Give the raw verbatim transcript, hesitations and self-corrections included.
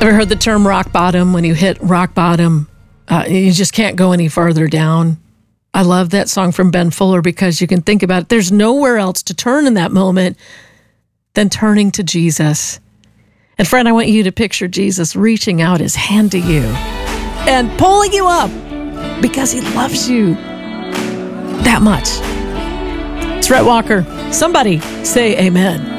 Ever heard the term rock bottom? When you hit rock bottom, uh, you just can't go any further down. I love that song from Ben Fuller because you can think about it. There's nowhere else to turn in that moment than turning to Jesus. And friend, I want you to picture Jesus reaching out his hand to you and pulling you up because he loves you that much. It's Rhett Walker. Somebody say amen.